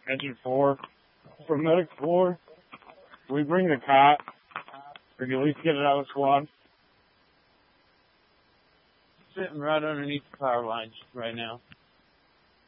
Engine 4. From Medic 4, we bring the cot. We can at least get it out of the squad. Sitting right underneath the power lines right now.